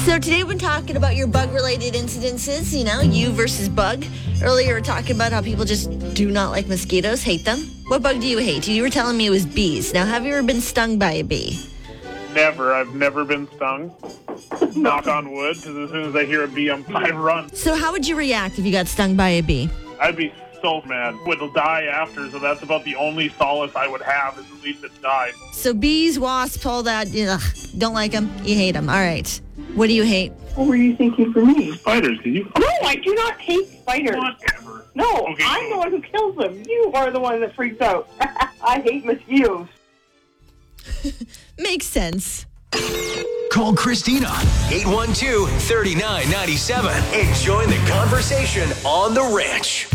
So today we're talking about your bug-related incidences, you versus bug. Earlier we were talking about how people just do not like mosquitoes, hate them. What bug do you hate? You were telling me it was bees. Now, have you ever been stung by a bee? Never. I've never been stung. Knock on wood, because as soon as I hear a bee, I run. So how would you react if you got stung by a bee? I'd be so mad. It'll die after, so that's about the only solace I would have, is at least it died. So bees, wasps, all that, don't like them, you hate them. All right. What do you hate? What were you thinking for me? Spiders, did you? No, I do not hate spiders. Whatever. No, Okay, I'm the one who kills them. You are the one that freaks out. I hate mosquitoes. Makes sense. Call Christina, 812-3997, and join the conversation on The Ranch.